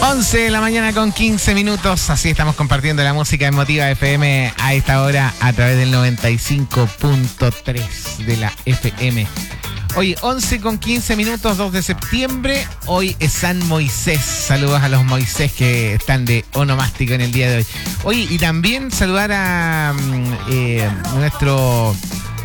11 de la mañana con 15 minutos, así estamos compartiendo la música Emotiva FM a esta hora a través del 95.3 de la FM. Hoy 11 con 15 minutos, 2 de septiembre, hoy es San Moisés. Saludos a los Moisés que están de onomástico en el día de hoy. Oye, y también saludar a nuestro...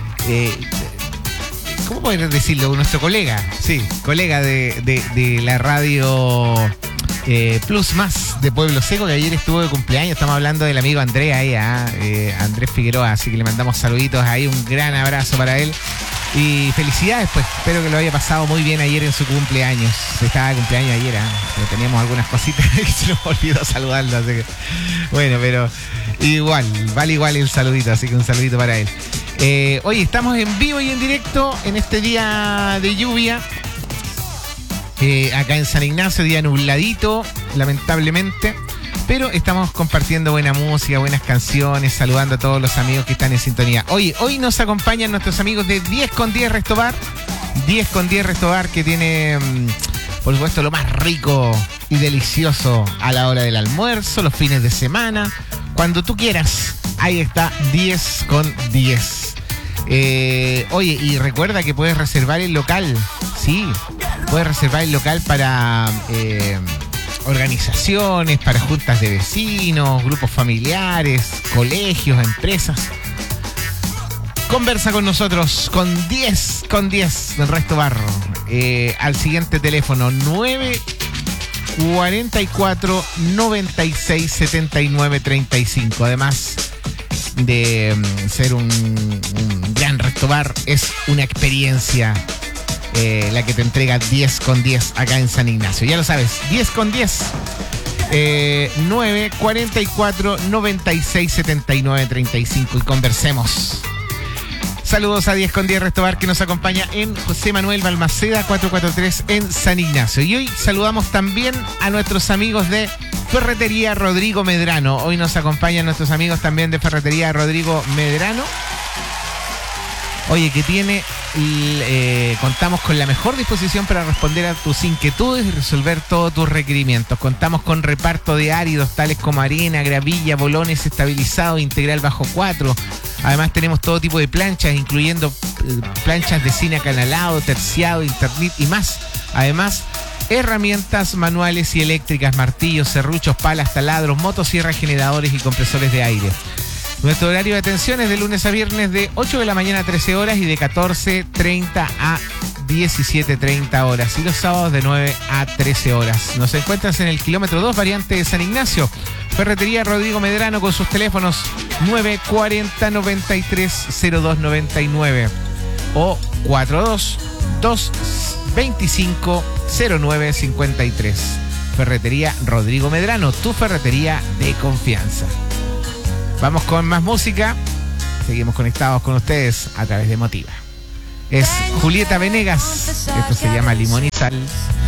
¿cómo poder decirlo? Nuestro colega, sí, colega de la radio... Plus Más de Pueblo Seco, que ayer estuvo de cumpleaños. Estamos hablando del amigo Andrés ahí, Andrés Figueroa, así que le mandamos saluditos ahí, un gran abrazo para él y felicidades, pues espero que lo haya pasado muy bien ayer en su cumpleaños. Estaba de cumpleaños ayer, pero teníamos algunas cositas que se nos olvidó saludarlo, así que bueno, pero igual, vale igual el saludito, así que un saludito para él. Hoy estamos en vivo y en directo en este día de lluvia. Acá en San Ignacio, día nubladito, lamentablemente, pero estamos compartiendo buena música, buenas canciones, saludando a todos los amigos que están en sintonía. Oye, hoy nos acompañan nuestros amigos de 10 con 10 Resto Bar. 10 con 10 Resto Bar, que tiene, por supuesto, lo más rico y delicioso a la hora del almuerzo, los fines de semana, cuando tú quieras. Ahí está, 10 con 10. Oye, y recuerda que puedes reservar el local, sí, puedes reservar el local para organizaciones, para juntas de vecinos, grupos familiares, colegios, empresas. Conversa con nosotros con 10 del Resto Bar al siguiente teléfono 944 96 79 35. Además de ser un gran Resto Bar, es una experiencia la que te entrega 10 con 10 acá en San Ignacio. Ya lo sabes, 10 con 10. 944 96 79 35 y conversemos. Saludos a 10 con 10 Resto Bar, que nos acompaña en José Manuel Balmaceda 443 en San Ignacio. Y hoy saludamos también a nuestros amigos de Ferretería Rodrigo Medrano. Hoy nos acompañan nuestros amigos también de Ferretería Rodrigo Medrano. Oye, que tiene contamos con la mejor disposición para responder a tus inquietudes y resolver todos tus requerimientos. Contamos con reparto de áridos tales como arena, gravilla, bolones estabilizados, integral bajo 4. Además tenemos todo tipo de planchas, incluyendo planchas de cine acanalado, terciado, internet y más. Además, herramientas manuales y eléctricas, martillos, serruchos, palas, taladros, motosierras, generadores y compresores de aire. Nuestro horario de atención es de lunes a viernes de 8 de la mañana a 13 horas y de 14:30 a 17:30 horas. Y los sábados de 9 a 13 horas. Nos encuentras en el kilómetro 2, variante de San Ignacio. Ferretería Rodrigo Medrano con sus teléfonos 940 93 02 99 o 42 225 09 53. Ferretería Rodrigo Medrano, tu ferretería de confianza. Vamos con más música. Seguimos conectados con ustedes a través de Emotiva. Es Julieta Venegas. Esto se llama Limón y Sal.